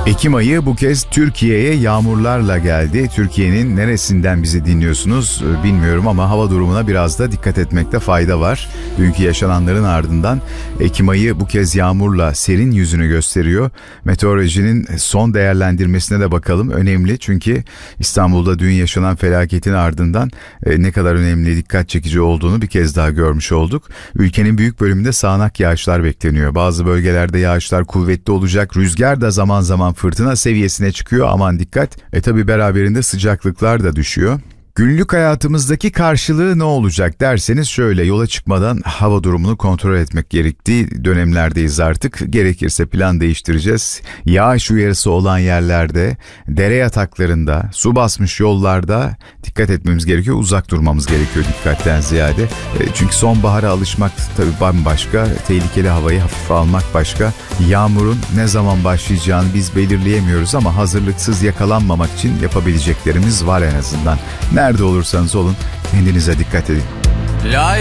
Ekim ayı bu kez Türkiye'ye yağmurlarla geldi. Türkiye'nin neresinden bizi dinliyorsunuz bilmiyorum ama hava durumuna biraz da dikkat etmekte fayda var. Dünkü yaşananların ardından Ekim ayı bu kez yağmurla serin yüzünü gösteriyor. Meteorolojinin son değerlendirmesine de bakalım. Önemli çünkü İstanbul'da dün yaşanan felaketin ardından ne kadar önemli, dikkat çekici olduğunu bir kez daha görmüş olduk. Ülkenin büyük bölümünde sağanak yağışlar bekleniyor. Bazı bölgelerde yağışlar kuvvetli olacak. Rüzgar da zaman zaman fırtına seviyesine çıkıyor, aman dikkat. Tabi beraberinde sıcaklıklar da düşüyor. Günlük hayatımızdaki karşılığı ne olacak derseniz şöyle: yola çıkmadan hava durumunu kontrol etmek gerektiği dönemlerdeyiz artık. Gerekirse plan değiştireceğiz. Yağış uyarısı olan yerlerde, dere yataklarında, su basmış yollarda dikkat etmemiz gerekiyor. Uzak durmamız gerekiyor dikkatten ziyade. Çünkü sonbahara alışmak tabii bambaşka, tehlikeli havayı hafife almak başka. Yağmurun ne zaman başlayacağını biz belirleyemiyoruz ama hazırlıksız yakalanmamak için yapabileceklerimiz var en azından. Nerede olursanız olun kendinize dikkat edin.